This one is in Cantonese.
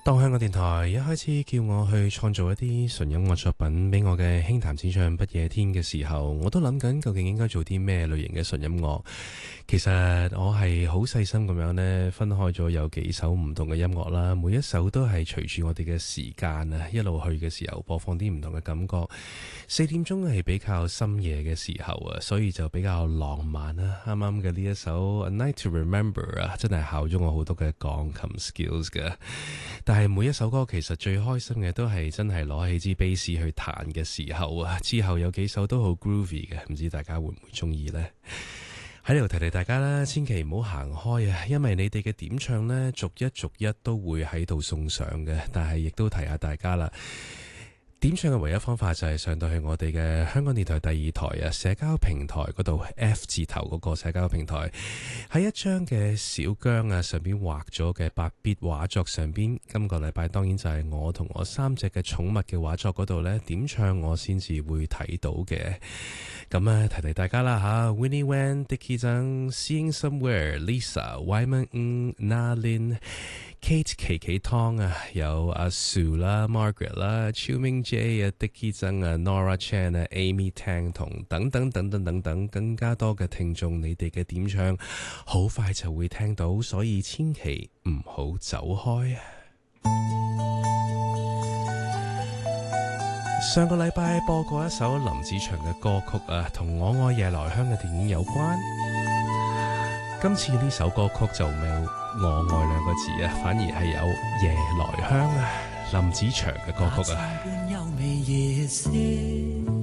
當香港電台一開始叫我去創造一啲純音樂作品俾我嘅輕談淺唱不夜天嘅時候，我都諗緊究竟應該做啲咩類型嘅純音樂。其實我係好細心咁樣呢，分開咗有幾首唔同嘅音樂啦，每一首都係隨住我哋嘅時間啊一路去嘅時候播放啲唔同嘅感覺。4點鐘係比較深夜嘅時候啊，所以就比較浪漫啦。啱啱嘅呢一首 A Night to Remember 啊，真係考咗我好多嘅鋼琴 skills 嘅。但係每一首歌其實最開心嘅都係真係攞起支 bass 去彈嘅時候啊，之後有幾首都好 groovy 嘅，唔知大家會唔會中意呢？喺呢度提提大家啦，千祈唔好行開啊，因為你哋嘅點唱呢，逐一逐一都會喺度送上嘅。但係亦都提下大家啦，點唱嘅唯一方法就係上到去我哋嘅香港電台第二台啊社交平台嗰度 F 字頭嗰個社交平台，喺一張嘅小姜啊上邊畫咗嘅8 bit 畫作上邊，今個禮拜當然就係我同我3隻嘅寵物嘅畫作嗰度呢，點唱我先至會睇到嘅。咁啊，提提大家啦吓 Winnie Wan、Dicky Zhang、Seeing Somewhere、Lisa、Wyman、Nalin、Kate 琪琪湯啊，有阿 Sue 啦、Margaret 啦、Chuming J 啊、Dicky Zhang 啊、Nora Chan 啊、Amy Tang 同等等等等等等更加多嘅聽眾，你哋嘅點唱好快就會聽到，所以千祈唔好走開啊！上個禮拜播過一首林子祥嘅歌曲啊，同我愛夜來香嘅電影有關。今次呢首歌曲就冇我愛兩個字啊，反而係有夜來香啊，林子祥嘅歌曲啊。